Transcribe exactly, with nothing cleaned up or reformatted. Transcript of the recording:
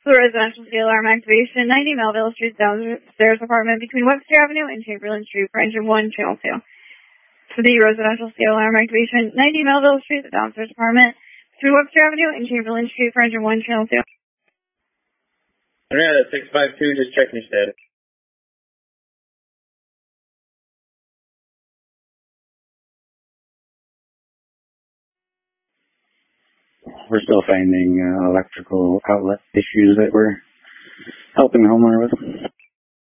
For residential C alarm activation, ninety Melville Street, downstairs apartment between Webster Avenue and Chamberlain Street for engine one, channel two. For the residential C alarm activation, ninety Melville Street, the downstairs apartment between Webster Avenue and Chamberlain Street for engine one, channel two. Alright, six five two, just checking your status. We're still finding uh, electrical outlet issues that we're helping the homeowner with.